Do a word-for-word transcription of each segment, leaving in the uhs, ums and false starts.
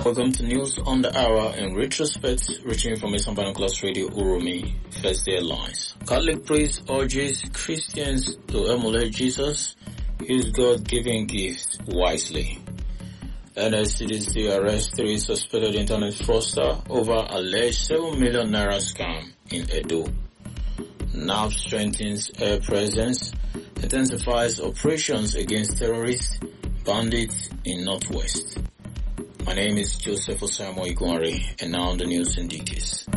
Welcome to News on the Hour in retrospect, reaching from Eastern Binoculars Radio Uromi, First Day Alliance. Catholic priest urges Christians to emulate Jesus, use God-given gifts wisely. N S C D C arrests three suspected internet fraudster over alleged seven million naira scam in Edo. N A V strengthens air presence, intensifies operations against terrorists, bandits in Northwest. My name is Joseph Osamo Iguari, and now the news in details.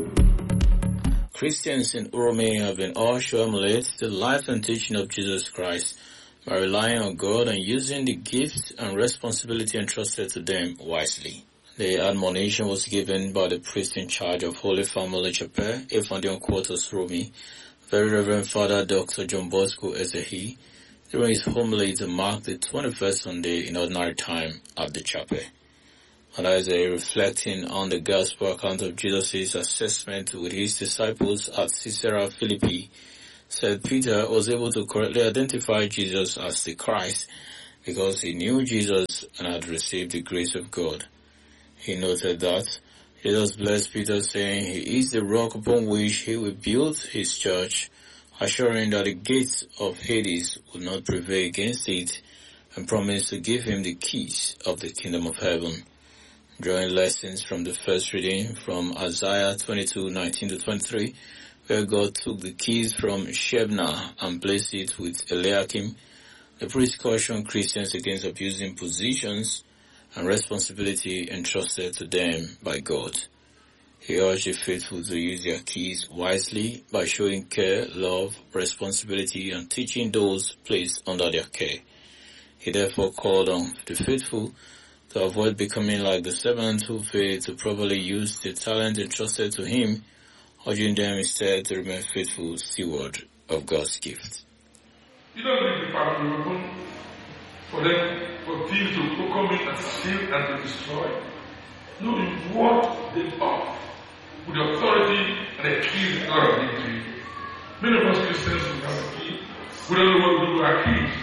Christians in Uromi have been urged to emulate the life and teaching of Jesus Christ by relying on God and using the gifts and responsibility entrusted to them wisely. The admonition was given by the priest in charge of Holy Family Chapel, Efandion Quarters, Uromi, Very Reverend Father Doctor John Bosco Ezehi, during his homily to mark the twenty-first Sunday in ordinary time at the chapel. And as a reflecting on the gospel account of Jesus' assessment with his disciples at Caesarea Philippi, said Peter was able to correctly identify Jesus as the Christ because he knew Jesus and had received the grace of God. He noted that Jesus blessed Peter, saying he is the rock upon which he will build his church, assuring that the gates of Hades would not prevail against it, and promised to give him the keys of the kingdom of heaven. Drawing lessons from the first reading from Isaiah twenty-two nineteen to twenty-three, where God took the keys from Shebna and placed it with Eliakim, the priest cautioned Christians against abusing positions and responsibility entrusted to them by God. He urged the faithful to use their keys wisely by showing care, love, responsibility, and teaching those placed under their care. He therefore called on the faithful to avoid becoming like the servant who failed to properly use the talent entrusted to him, urging them instead to remain faithful steward of God's gift. You don't leave the family open for them, for thieves to come in and steal and to destroy. No, you ward them off with the authority and the keys that God has given to you. Many of us Christians who have the key, we don't know what to do with our keys.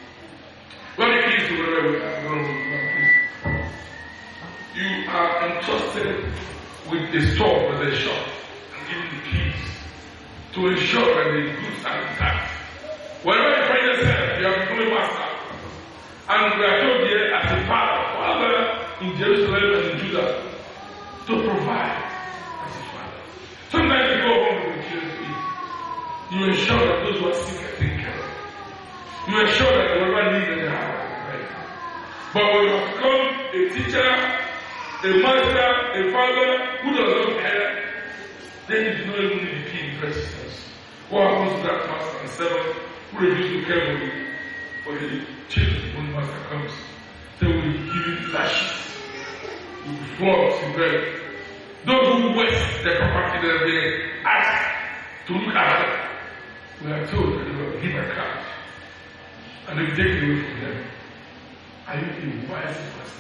We have the keys to whatever we have, we don't know what to do with our keys. You are entrusted with the store for the shop and given the keys to ensure that the goods are intact. Wherever you find yourself, you have become a master. And we are told here as a father, father in Jerusalem and in Judah, to provide as a father. Sometimes you go home with the children to eat. You ensure that those who are sick are taken care of. You ensure that whoever needs them have right. But when you have become a teacher, a master, a father who does not care, then you do not even need the key in first instance. What happens to that master and servant who refuses to care for the, for the children when the master comes? They will give him lashes, you will flogs in bed. Those who waste their property that they ask to look after, we are told that they will give account and they will take it away from them. Are you a wise master?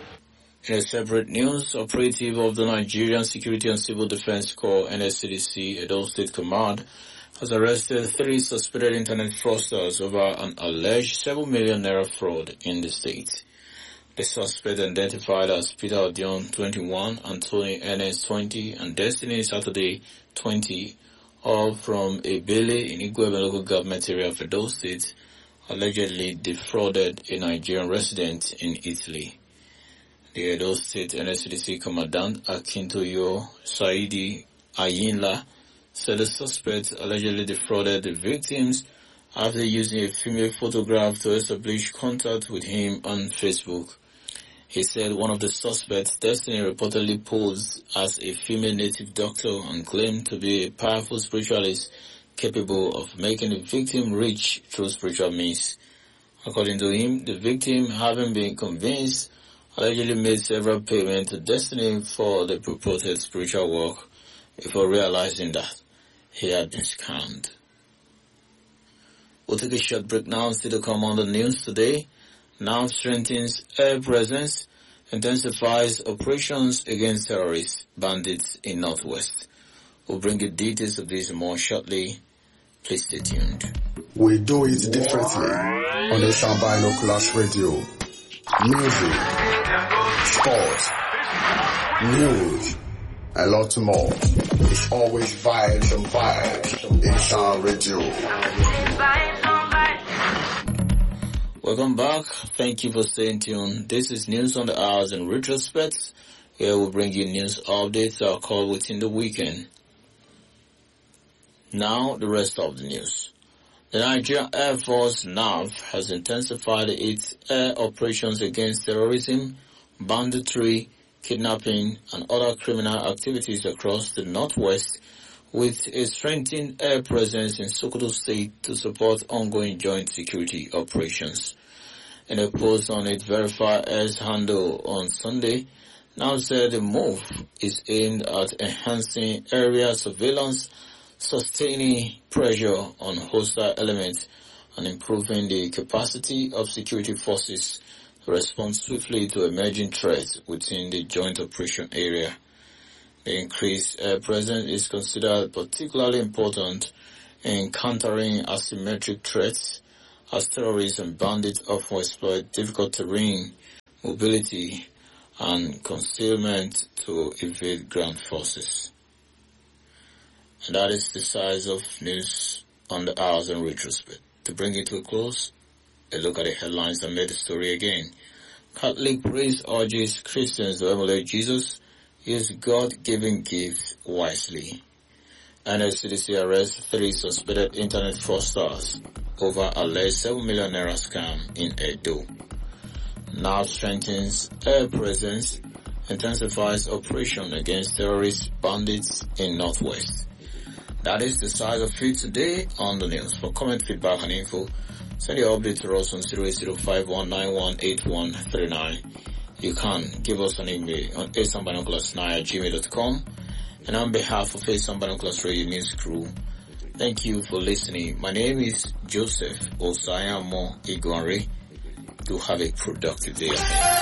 In a separate news, operative of the Nigerian Security and Civil Defense Corps N S C D C Edo State Command has arrested three suspected internet fraudsters over an alleged seven million naira fraud in the state. The suspect, identified as Peter Odion twenty-one, Anthony N S twenty, and Destiny Saturday twenty, all from Ebele in Igwebe local government area of Edo State, allegedly defrauded a Nigerian resident in Italy. The Edo State N S C D C Commandant Akintoyo Saidi Ayinla said the suspect allegedly defrauded the victims after using a female photograph to establish contact with him on Facebook. He said one of the suspects, Destiny, reportedly posed as a female native doctor and claimed to be a powerful spiritualist capable of making the victim rich through spiritual means. According to him, the victim, having been convinced, allegedly made several payments to Destiny for the purported spiritual work before realizing that he had been scammed. We'll take a short break now. Still to come on the news today. Now strengthens air presence, intensifies operations against terrorists, bandits in Northwest. We'll bring you details of this more shortly. Please stay tuned. We do it differently on the Eastern Binoculars Radio. Music, sports, News, a lot more. It's always vibes and vibes in Sound Radio. Welcome back. Thank you for staying tuned. This is News on the Hours in Retrospect. Here we'll bring you news updates that are called within the weekend. Now, the rest of the news. The Nigerian Air Force N A V has intensified its air operations against terrorism, banditry, kidnapping, and other criminal activities across the northwest, with a strengthened air presence in Sokoto State to support ongoing joint security operations. In a post on its Verify Air's handle on Sunday, N A V said the move is aimed at enhancing area surveillance, sustaining pressure on hostile elements, and improving the capacity of security forces to respond swiftly to emerging threats within the joint operation area. The increased air presence is considered particularly important in countering asymmetric threats, as terrorists and bandits often exploit difficult terrain, mobility, and concealment to evade ground forces. And that is the size of news on the hours in retrospect. To bring it to a close, a look at the headlines that made the story again. Catholic priest urges Christians to emulate Jesus, use God-given gifts wisely. N S C D C arrests three suspected internet fraudsters over alleged seven million naira scam in Edo. N A V strengthens air presence, intensifies operation against terrorists, bandits in Northwest. That is the size of it today on the news. For comment, feedback, and info, send your update to us on zero eight zero five one nine one eight one three nine. You can give us an email on a sam binoculars nine at gmail dot com. And on behalf of a sam binoculars radio news crew, thank you for listening. My name is Joseph Osayamo Igwanre. To have a productive day.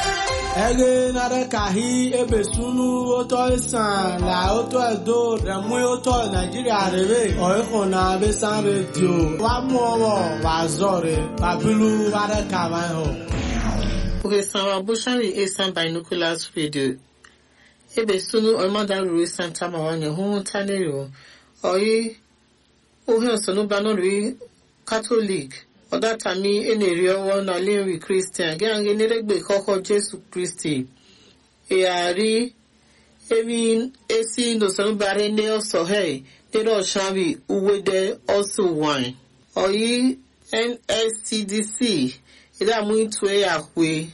Ege nare kahi ebe sunu oto isan la oto edo remu oto Nigeria rebe oiko na be san radio wa mu owo wa zore babilu ware kawan ho. Okay, so abushari esan binoculars radio. Ebe sunu omada ru Santa Mawanya hu tanero. Oyi ohe sunu banori Catholic. Oda tami eneri owo na lewi Christian gange neregbe koko Jesu Christi e ari emi esi no so bare ne oso he de ro shawi uwede also wine oyi N S C D C ida mu itu e akwe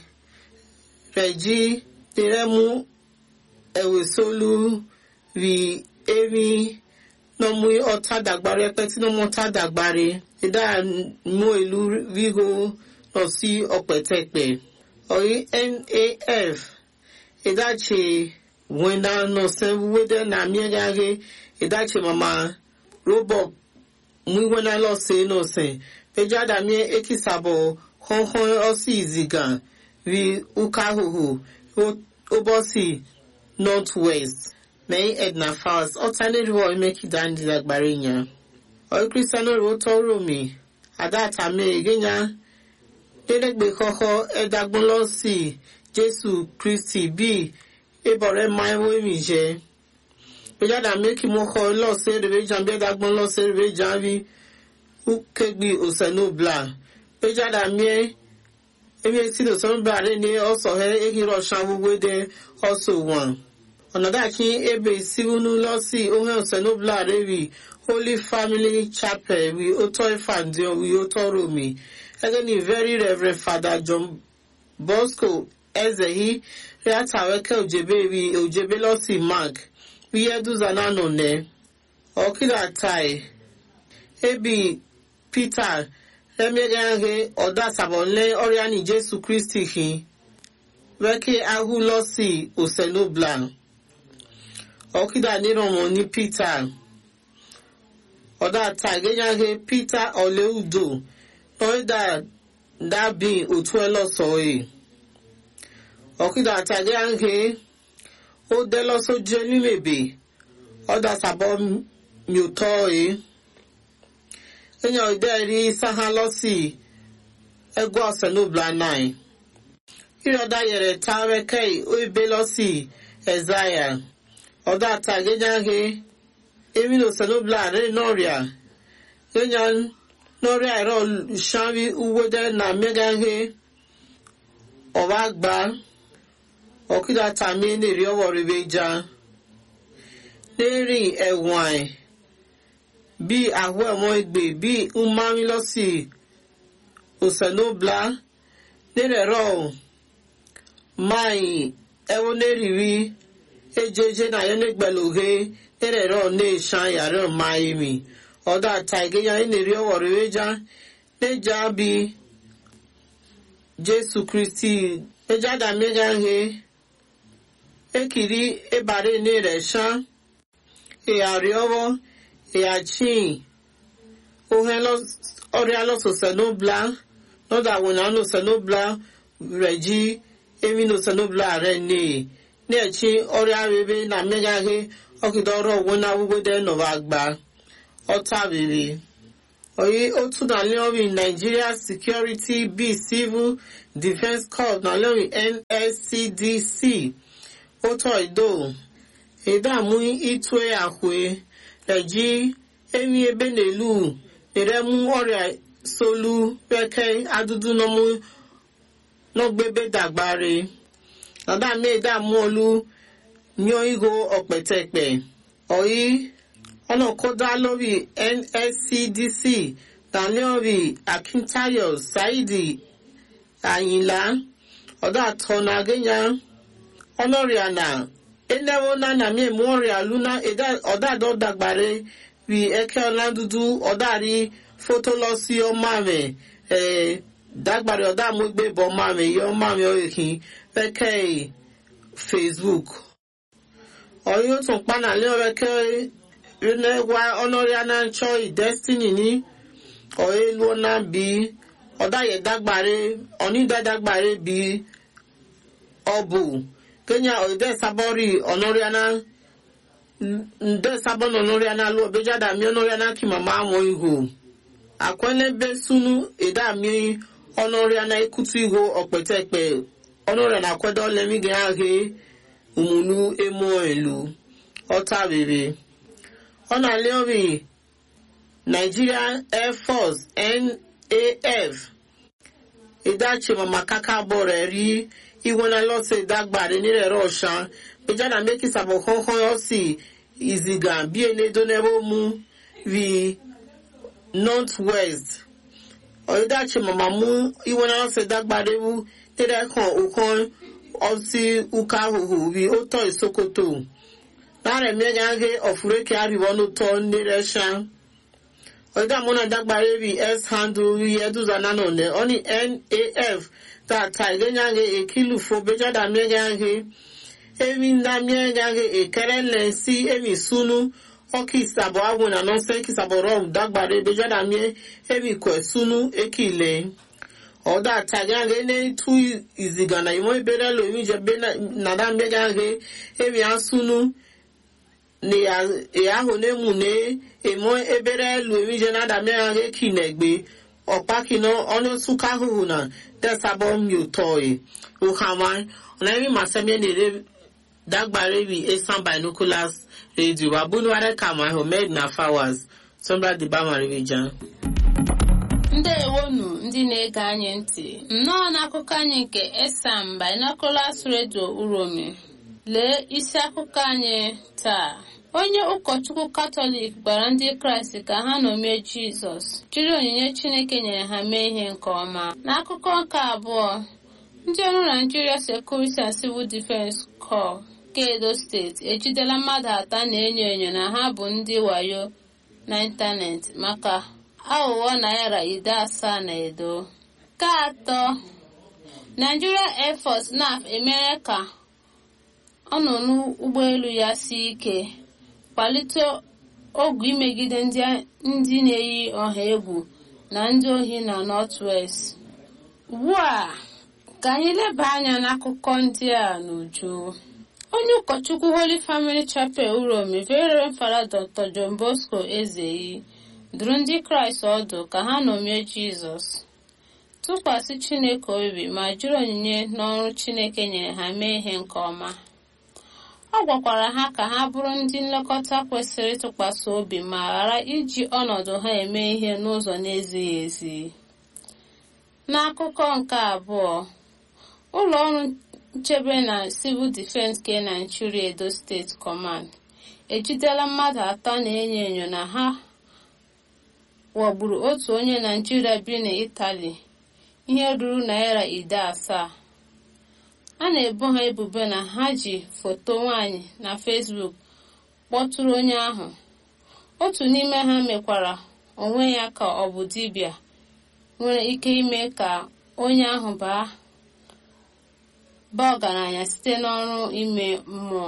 reji teremu ewe solu vi emi no mu ota dagbare peti no mo ta dagbare ida mo ilu vigo no si opetepe oyi N A F ida che wena no se wede na miegage ida che mama robo mu wena lo se no se peja da mi ekisabo hon hon osi izigan vi ukahuhu obosi northwest May Edna Fowles, alternate roy make it down the Lagbarinya. Or Cristiano Roto me. At that time, Genya, Dedek Bekoho, Edagbolosi, Jesu Christi, B, Ebore, my way, Mije. Bejada make him more law, say the Bejan Bedagbolo, say the Bejavi, who could be Usano Bla. Bejada me, if you see the son Barene also had a hero shawu with there, also one. Another king ebe sivunu losi ohe osenobla revi Holy Family Chapel we oto fandio we oto romi. Again, very Reverend Father John Bosco Ezehi reata weke ojebe we ojebe losi mark we edu zanano ne okila tai ebi Peter remege oda sabonle oriani Jesu Christi hi weke ahu losi osenobla. Okida niromo ni Peter. Oda tagenya Peter Oleudo. Oida da bi otuelo soe. Okida tagenya o delo so jeni mebe. Oda sabon miutoe. Enya ideri sahalosi egwa senubla nine. Iroda yere tawekei oibelosi Ezaya. Oda tagejange Emino Sanobla re Noria. Yenyan Noria ero shanvi uwede na megange Ovagba. Okida tami ni riowo ribeja. Neri ewan. Bi ahwe mo igbe bi umami losi Osanobla. Nere ro. Mai ewo neriwi. Ejeje na yene gbeloge. Nere ro ne shan yare mai mi. Oda taige ya ine riowo ribeja. Neja bi Jesu Christi. Neja da megange. Ekiri ebare ne resha e ariowo e achi o helo ore alo so Sanobla no da wona no Sanobla reji emi no Sanobla re ne ne achi ore arebe na megahe okidoro wona wugode no agba ota bebe oyi otu na leowi Nigeria Security B Civil Defense Corps na leowi N S C D C Oto ido edamu itwe akwe eji emi ebe nelu eremu ọrịa solu peke adudu nomu nogbebe dagbare nada me edamu olu nyo igo okpetepe oyi ono koda lori N S C D C Daniel Akintayo Saidi Ayinla oda tona genya Honoriana, enewo na na mi moria luna eda oda do dagbare wi eke olandudu odari fotolosi o mame eh dagbare oda mo gbe bo mame yo mame o ekin peke Facebook. Oyo tun pana le oreke ene wa Honoriana choi destiny ni oye luona bi oda ye dagbare oni dagbare bi obu Kenya ode sabori Honoriana nde sabon Honoriana lo beja da mi Honoriana ki mama mo ihu akwene be sunu eda mi Honoriana ikutu ihu opetepe Honoriana kwedo le mi ge age umunu emo elu ota bebe ona leobi Nigeria Air Force N A F eda chema makaka boreri Iwana lose dagbare ni re roshan bejana meki sabo khonkhon yosi iziga bi ene donebo mu vi northwest oida che mama mu iwana lose dagbare wu tere kon ukon osi ukahuhu vi oto isokoto nare megange ofureke ariwono to ni reshan oida mona dagbare vi s handle vi eduza nanone oni N A F ta taigenyange ekilu fo beja da megange emi na megange ekerele si emi sunu oki sabo aguna no se ki sabo rom dagbare beja da me emi ko sunu ekile oda taigenyange ne tu izigana imo ibere lo emi je be na da megange emi asunu ni e aho ne mu ne emo ebere lo emi je na da megange kinegbe opakino ono suka huna desabo mi toy ukama onemi masemi ni dagbare bi esan binoculars radio babunu are kama Homed na Fawaz sombra di bama region Ndewonu ndị na-ege anyị ntị nnọọ n'akụkọ anyị nke Esan Binoculars Radio Uromi lee isi akụkọ anyị taa onye ụkọchukwu Katọlik gbara ndị Kraịst ka ha ṅomie Jizọs jiri onyinye Chineke nyere ha mee ihe nke ọma. N'akụkọ nke abụọ, ndị ọrụ Nigeria Security and Civil Defense Corps nke Edo steeti ejidela mmadụ atọ na-enyo enyo na ha bụ ndị wayo n'ịntanetị maka aghụghọ naira ide asaa na Edo. Nke atọ, Nigeria Air Force N A F emere ka ọnụnụ ụgbọelu ya si ike kwalite ogu imegide ndị na-eyi ọha egwu na ndị ohi na Northwest. Ugbu a ka anyị leba anya n'akụkọ ndị a n'uju. Onye ụkọchukwu Holy Family Chapel Uromi Venerable Father Doctor John Bosco Ezeyi dụrụ ndị Kraịst ọdụ ka ha ṅomie Jizọs tụkwasị Chineke obi ma jiri onyinye n'ọrụ Chineke nyere ha mee ihe nke ọma. Ọ gwakwara ha ka ha bụrụ ndị nlekọta kwesịrị ịtụkwasị obi ma ghara iji ọnọdụ ha eme ihe n'ụzọ na-ezighị ezi. N'akụkọ nke abụọ, ụlọ ọrụ nchebe na Civil Defense nke Nigeria Edo State Command ejidela mmadụ atọ na-enyo enyo na ha wagburu otu onye Nigeria bi n'Italy ihe ruru naira ide asaa. A na-ebo ha ebubo na ha ji foto nwanyị na Facebook kpọtụrụ onye ahụ. Otu n'ime ha mekwara onwe ya ka ọ bụ dibịa nwere ike ime ka onye ahụ baa baa ọgaranya site n'ọrụ ime mmụọ.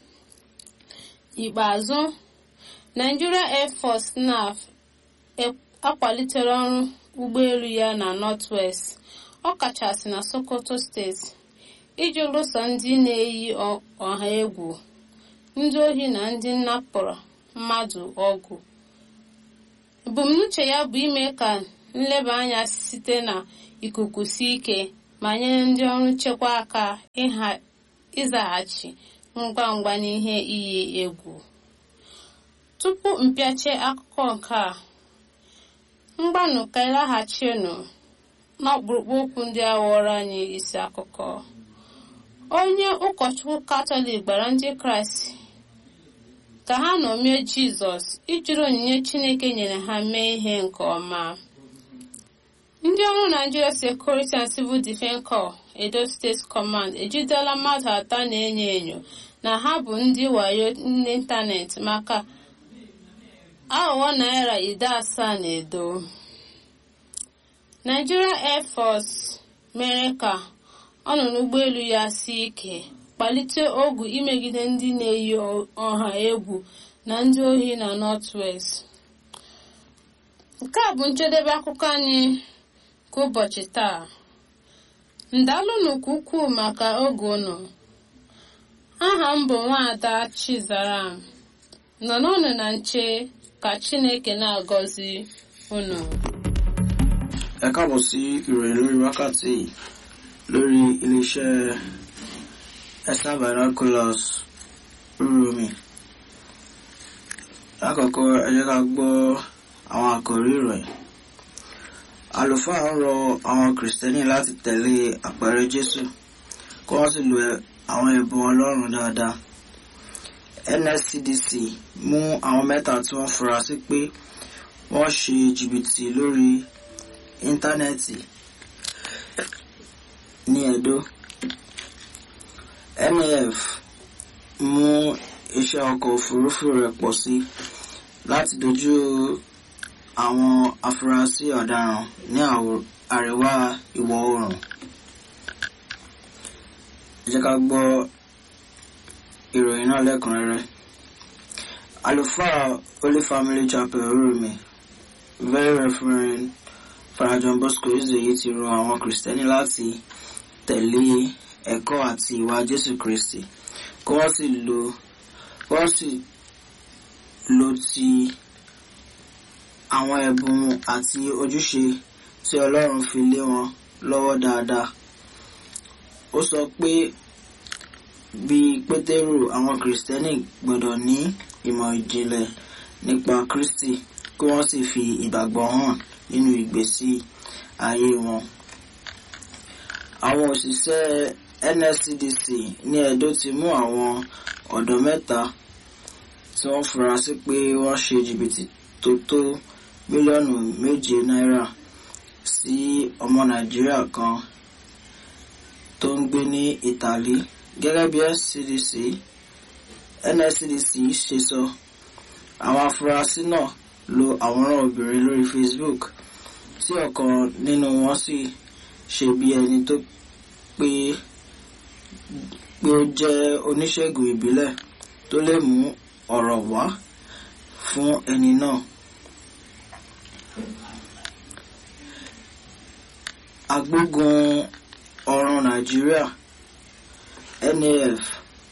Ikpeazụ, Nigeria Air Force N A F akwalitere ọrụ ụgbọelu ya na Northwest, ọkachasị na Sokoto steeti, iji lụso ndị na-eyi ọha egwu, ndị ohi na ndị nnapụrụ mmadụ ọgụ. Ebumnuche ya bụ ime ka nleba anya site na ikuku si ike ma nyere ndị ọrụ nchekwa aka ịzaghachi ngwa ngwa n'ihe iyi egwu. Tupu mpịache akụkọ nke a, mgbanụ ka ịlaghachinụ n'ọkpụrụkpụ okwu ndị a ghọrọ anyị isi akụkọ. Onye ụkọchukwu Katọlik gbara ndị Kraịst ka ha ṅomie Jizọs ijiri onyinye Chineke nyere ha mee ihe nke ọma. Ndị ọrụ Nigeria Security and Civil Defense Corps Edo State Command ejidela mmadụ atọ na-enyo enyo na ha bụ ndị wayo n'ịntanetị maka aghụghọ naira ide asaa na Edo. Nigeria Air Force mere ka ọnọdụ ụgbọelu ya si ike kpalite ogu imegide ndị na-eyi ọha egwu na ndị ohi na Northwest. Nke a bụ njedebe akụkọ anyị ka ụbọchị taa. Ndalụnụ ka ukwuu maka oge unu. Aha m bụ Nwaada Chizaram. Nọnụnụ na nche ka Chineke na-agọzi unu. Ẹ káàbọ̀ sí ìròyìn lórí wákàtí lórí iléeṣẹ́ Esther Binoculars Uromi. Lákọ̀ọ́kọ́ ẹ jẹ́ ká gbọ́ àwọn àkòrí ìròyìn. Àlùfáà ń rọ àwọn Kìrìsìtẹ́nì láti tẹ̀lé àpẹẹrẹ Jésù kí wọ́n sì lo àwọn ẹ̀bùn Ọlọ́run dáadáa. N S C D C mú àwọn mẹ́ta tí wọ́n fura sí pé wọ́n ṣe jìbìtì lórí íńtánẹ́ẹ̀tì ní Edo. N A F mú iṣẹ́ ọkọ̀ òfurufú rẹ̀ pọ̀ sí láti dojú àwọn afurasí ọ̀daràn ní àríwá ìwọ̀ oòrùn. Ẹ jẹ́ ká gbọ́ ìròyìn náà lẹ́kùnrẹ́rẹ́. Àlùfáà Holy Family Chapel Uromi, Very Reverend Father John Bosco Ezeyi ti rọ àwọn Kìrìsìtẹ́nì láti tẹ̀lé ẹ̀kọ́ àti ìwà Jésù Kristi kí wọ́n sì lo wọ́n sì lo ti àwọn ẹ̀bùn àti ojúṣe tí Ọlọ́run fi lé wọn lọ́wọ́ dáadáa. Ó sọ pé bí Pétérù, àwọn Kìrìsìtẹ́nì gbọ́dọ̀ ní ìmọ̀ ìjìnlẹ̀ nípa Kristi kí wọ́n sì fi ìgbàgbọ́ hàn nínú ìgbésí ayé wọn. Àwọn òṣìṣẹ́ N S C D C ní Edo ti mú àwọn ọ̀dọ́ mẹ́ta tí wọ́n fura sí pé wọ́n ṣe jìbìtì tó tó mílíọ̀nù méje náírà sí ọmọ Nàìjíríà kan tó ń gbé ní Italy. Gẹ́gẹ́ bí N S C D C ṣe sọ, àwọn afurasí náà lo àwòrán obìnrin lórí Facebook tí ọ̀kan nínú wọn sì ṣe bí ẹni tó pé pé ó jẹ́ oníṣègùn ìbílẹ̀ tó lè mú ọ̀rọ̀ wá fún ẹni náà. Agbógun ọ̀run Nàìjíríà N A F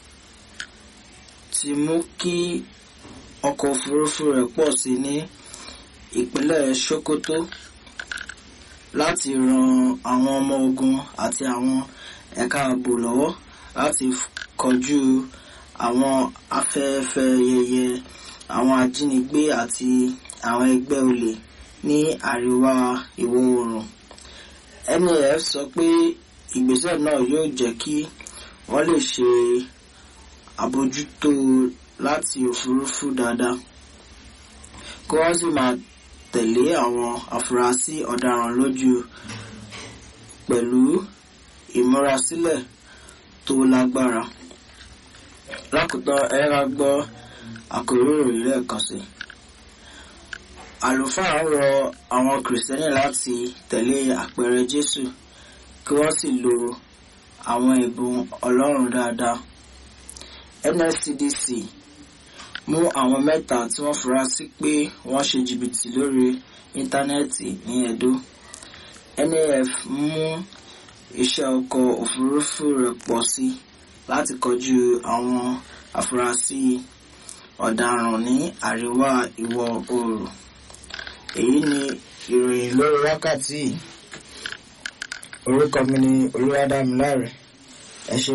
ti mú kí ọkọ̀ òfurufú rẹ̀ pọ̀ sí ní ìpínlẹ̀ Sokoto láti ran àwọn ọmọ ogun àti àwọn ẹ̀ka ààbò lọ́wọ́ láti kojú àwọn afẹ́fẹ́ yẹyẹ àwọn ajínigbé àti àwọn ẹgbẹ́ olè ní àríwá ìwọ̀ oòrùn. N A F sọ pé ìgbésẹ̀ náà yóò jẹ́ kí wọ́n lè ṣe àbójútó láti òfurufú dáadáa, kí wọ́n sì máa tẹ̀lé àwọn afurasí ọ̀daràn lójú pẹ̀lú ìmúrasílẹ̀ tó lágbára. Lákòótán, ẹ ra gbọ́ àkòrí ìròyìn lẹ́ẹ̀kan sí. Àlùfáà ń rọ àwọn Kìrìsìtẹ́nì láti tẹ̀lé àpẹẹrẹ Jésù kí wọ́n sì lo àwọn ẹ̀bùn Ọlọ́run dáadáa. N S C D C mú àwọn mẹ́ta tí wọ́n fura sí pé wọ́n ṣe jìbìtì lórí íńtánẹ́ẹ̀tì ní Edo. N A F mú iṣẹ́ ọkọ̀ òfurufú rẹ̀ pọ̀ sí láti kojú àwọn afurasí ọ̀daràn ní àríwá ìwọ̀ oòrùn. Èyí ni ìròyìn lórí wákàtí. Orúkọ mi ni Olúwadámiláre. Ẹ ṣé.